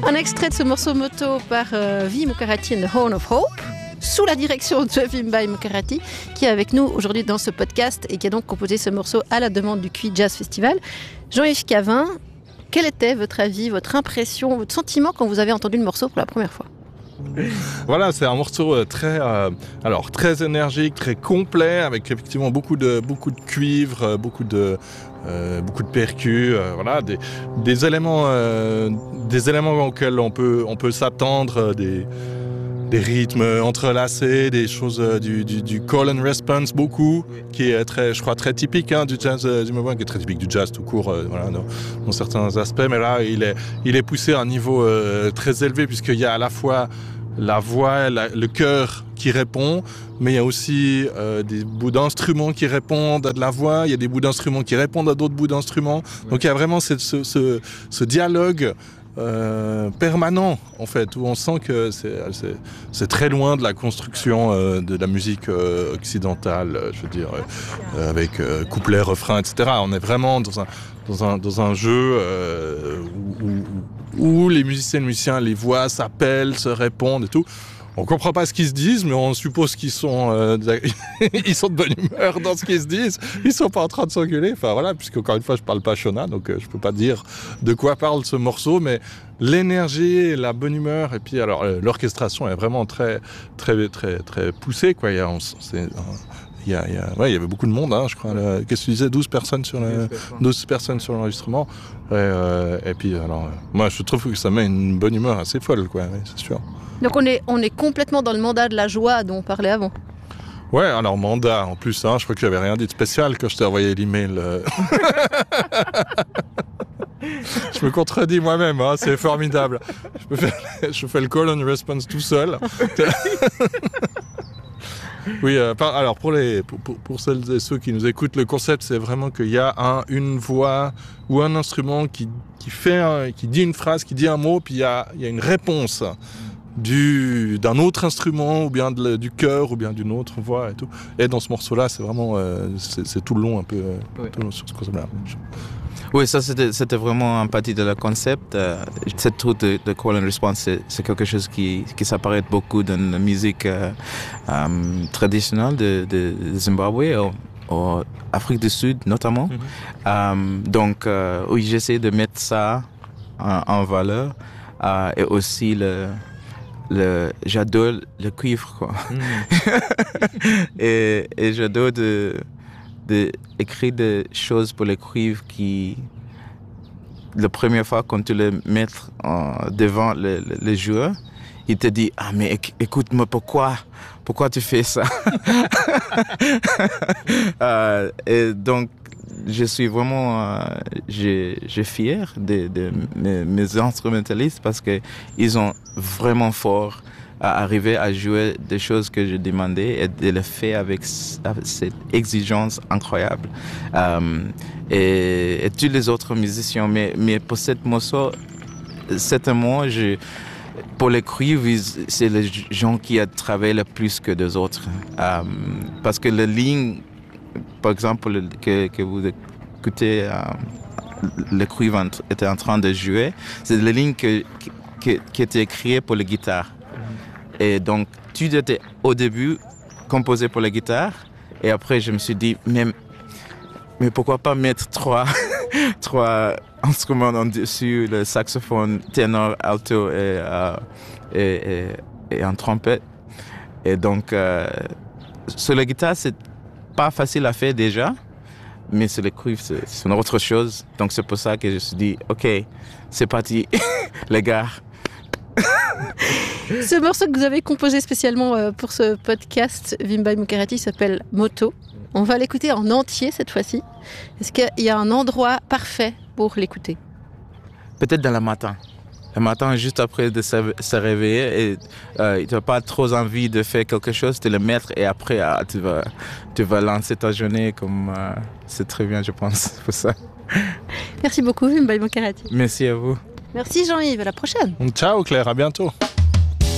Un extrait de ce morceau moto par Vi Mukarati and the Horn of Hope, sous la direction de Vimbai Mukarati, qui est avec nous aujourd'hui dans ce podcast et qui a donc composé ce morceau à la demande du Cui Jazz Festival. Jean-Yves Cavin, quel était votre avis, votre impression, votre sentiment quand vous avez entendu le morceau pour la première fois ? Voilà, c'est un morceau très énergique, très complet, avec effectivement beaucoup de cuivre, beaucoup de percus, voilà, des éléments auxquels on peut s'attendre, des rythmes entrelacés, des choses du call and response beaucoup, qui est très typique du jazz du moment, qui est très typique du jazz tout court, voilà, dans certains aspects. Mais là, il est poussé à un niveau très élevé, puisqu'il y a à la fois la voix, le chœur qui répond, mais il y a aussi des bouts d'instruments qui répondent à de la voix, il y a des bouts d'instruments qui répondent à d'autres bouts d'instruments. Ouais. Donc il y a vraiment ce dialogue permanent, en fait, où on sent que c'est très loin de la construction de la musique occidentale, je veux dire, avec couplet, refrain, etc. On est vraiment dans un jeu où les musiciens, les voix s'appellent, se répondent et tout. On comprend pas ce qu'ils se disent, mais on suppose qu'ils sont, ils sont de bonne humeur dans ce qu'ils se disent. Ils sont pas en train de s'engueuler. Enfin voilà, puisque encore une fois, je parle pas Shona, donc je peux pas dire de quoi parle ce morceau, mais l'énergie, la bonne humeur, et puis alors l'orchestration est vraiment très poussée, quoi. Il y avait beaucoup de monde, je crois. Qu'est-ce que tu disais, 12 personnes sur l'enregistrement. Et puis, alors, moi, je trouve que ça met une bonne humeur assez folle, quoi, oui, c'est sûr. Donc, on est complètement dans le mandat de la joie dont on parlait avant. Ouais, alors mandat, en plus, je crois que j'avais rien dit de spécial quand je t'ai envoyé l'email. Je me contredis moi-même, c'est formidable. Je fais le call and response tout seul. Oui, alors pour celles et ceux qui nous écoutent, le concept c'est vraiment qu'il y a une voix ou un instrument qui dit une phrase, qui dit un mot, puis il y a une réponse d'un autre instrument ou bien du chœur ou bien d'une autre voix et tout. Et dans ce morceau-là, c'est vraiment c'est tout le long un peu tout le long sur ce concept-là. Oui, ça c'était vraiment un partie de le concept. Cette truc de call and response, c'est quelque chose qui s'apparaît beaucoup dans la musique traditionnelle de Zimbabwe, en Afrique du Sud notamment. Mm-hmm. Donc, oui, j'essaie de mettre ça en valeur et aussi j'adore le cuivre, quoi. Mm. et j'adore d'écrire des choses pour le cuivre qui, la première fois quand tu le mets devant le joueur, il te dit « Ah, mais écoute-moi, pourquoi tu fais ça ?» Et donc, je suis vraiment fier de mes instrumentalistes parce qu'ils sont vraiment forts à arriver à jouer des choses que je demandais et de le faire avec cette exigence incroyable. Et tous les autres musiciens, mais pour cette morceau, certainement, pour les cuivres, c'est les gens qui ont travaillé le plus que les autres. Parce que la ligne, par exemple, que vous écoutez, le cuivre était en train de jouer, c'est la ligne qui était écrite pour la guitare. Et donc, tout était au début composé pour la guitare. Et après, je me suis dit, mais pourquoi pas mettre trois instruments en dessus, le saxophone, ténor, alto et un trompette. Et donc, sur la guitare, c'est pas facile à faire déjà. Mais sur le cuivre, c'est une autre chose. Donc, c'est pour ça que je me suis dit, OK, c'est parti, les gars. Ce morceau que vous avez composé spécialement pour ce podcast, Vimbai Mukarati, s'appelle Moto. On va l'écouter en entier cette fois-ci. Est-ce qu'il y a un endroit parfait pour l'écouter ? Peut-être dans le matin. Le matin, juste après de se réveiller, et tu n'as pas trop envie de faire quelque chose, de le mettre et après tu vas lancer ta journée comme c'est très bien, je pense, pour ça. Merci beaucoup, Vimbai Mukarati. Merci à vous. Merci Jean-Yves, à la prochaine. Ciao Claire, à bientôt.